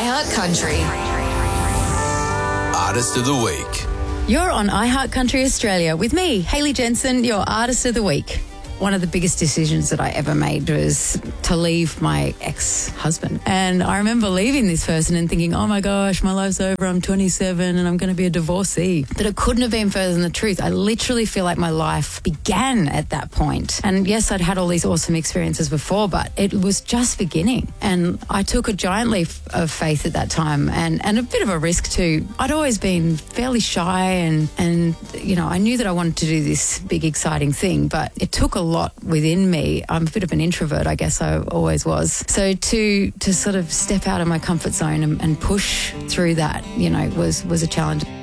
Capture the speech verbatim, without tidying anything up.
iHeart Country. Artist of the Week. You're on iHeart Country Australia with me, Hayley Jensen, your Artist of the Week. One of the biggest decisions that I ever made was to leave my ex-husband. And I remember leaving this person and thinking, oh my gosh, my life's over, I'm twenty-seven and I'm going to be a divorcee. But it couldn't have been further than the truth. I literally feel like my life began at that point. And yes, I'd had all these awesome experiences before, but it was just beginning. And I took a giant leap of faith at that time and, and a bit of a risk too. I'd always been fairly shy and, and, you know, I knew that I wanted to do this big, exciting thing, but it took a lot within me. I'm a bit of an introvert, I guess I always was. So to to sort of step out of my comfort zone and, and push through that, you know, was was a challenge.